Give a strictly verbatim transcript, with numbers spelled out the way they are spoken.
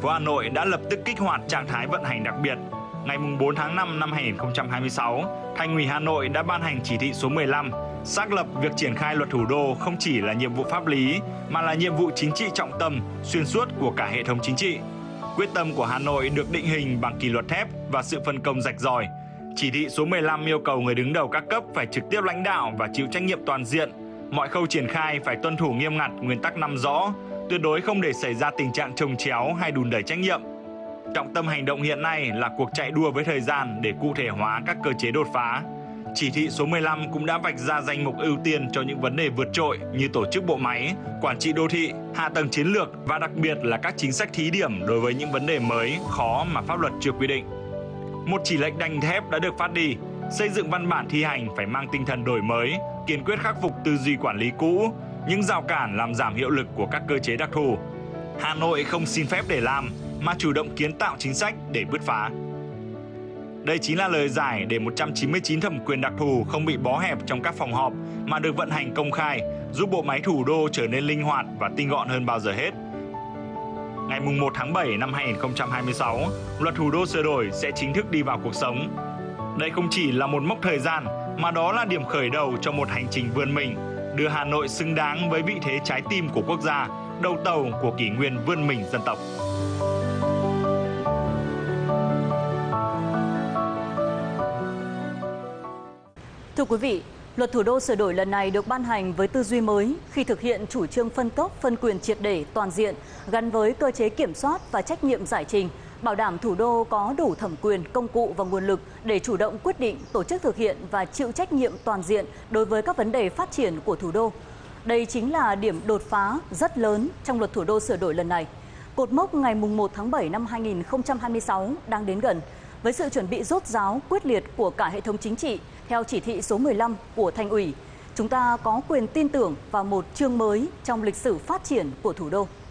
phố Hà Nội đã lập tức kích hoạt trạng thái vận hành đặc biệt. Ngày bốn tháng năm năm hai nghìn không trăm hai mươi sáu, Thành ủy Hà Nội đã ban hành chỉ thị số mười lăm, xác lập việc triển khai luật thủ đô không chỉ là nhiệm vụ pháp lý mà là nhiệm vụ chính trị trọng tâm, xuyên suốt của cả hệ thống chính trị. Quyết tâm của Hà Nội được định hình bằng kỷ luật thép và sự phân công rạch ròi. Chỉ thị số mười lăm yêu cầu người đứng đầu các cấp phải trực tiếp lãnh đạo và chịu trách nhiệm toàn diện. Mọi khâu triển khai phải tuân thủ nghiêm ngặt nguyên tắc năm rõ, tuyệt đối không để xảy ra tình trạng chồng chéo hay đùn đẩy trách nhiệm. Trọng tâm hành động hiện nay là cuộc chạy đua với thời gian để cụ thể hóa các cơ chế đột phá. Chỉ thị số mười lăm cũng đã vạch ra danh mục ưu tiên cho những vấn đề vượt trội như tổ chức bộ máy, quản trị đô thị, hạ tầng chiến lược và đặc biệt là các chính sách thí điểm đối với những vấn đề mới, khó mà pháp luật chưa quy định. Một chỉ lệnh đanh thép đã được phát đi, xây dựng văn bản thi hành phải mang tinh thần đổi mới, kiên quyết khắc phục tư duy quản lý cũ, những rào cản làm giảm hiệu lực của các cơ chế đặc thù. Hà Nội không xin phép để làm, mà chủ động kiến tạo chính sách để bứt phá. Đây chính là lời giải để một trăm chín mươi chín thẩm quyền đặc thù không bị bó hẹp trong các phòng họp mà được vận hành công khai, giúp bộ máy thủ đô trở nên linh hoạt và tinh gọn hơn bao giờ hết. Ngày một tháng bảy năm hai nghìn không trăm hai mươi sáu, luật thủ đô sửa đổi sẽ chính thức đi vào cuộc sống. Đây không chỉ là một mốc thời gian, mà đó là điểm khởi đầu cho một hành trình vươn mình, đưa Hà Nội xứng đáng với vị thế trái tim của quốc gia, đầu tàu của kỷ nguyên vươn mình dân tộc. Thưa quý vị, luật thủ đô sửa đổi lần này được ban hành với tư duy mới khi thực hiện chủ trương phân cấp, phân quyền triệt để, toàn diện, gắn với cơ chế kiểm soát và trách nhiệm giải trình, bảo đảm thủ đô có đủ thẩm quyền, công cụ và nguồn lực để chủ động quyết định, tổ chức thực hiện và chịu trách nhiệm toàn diện đối với các vấn đề phát triển của thủ đô. Đây chính là điểm đột phá rất lớn trong luật thủ đô sửa đổi lần này. Cột mốc ngày một tháng bảy năm hai nghìn không trăm hai mươi sáu đang đến gần, với sự chuẩn bị rốt ráo, quyết liệt của cả hệ thống chính trị, theo chỉ thị số mười lăm của Thành ủy, chúng ta có quyền tin tưởng vào một chương mới trong lịch sử phát triển của thủ đô.